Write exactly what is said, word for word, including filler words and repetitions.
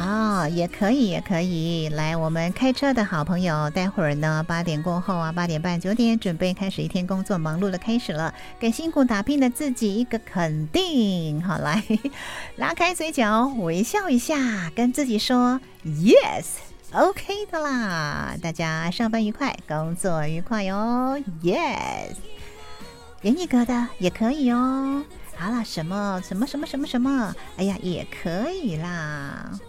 啊，也可以，也可以。来，我们开车的好朋友，待会儿呢，八点过后啊，八点半、九点，准备开始一天工作，忙碌的开始了。给辛苦打拼的自己一个肯定。好，来，拉开嘴角，微笑一下，跟自己说 yes。OK 的啦，大家上班愉快，工作愉快哦 ，yes。严艺格的也可以哦。好啦，什么什么什么什么什么，哎呀，也可以啦。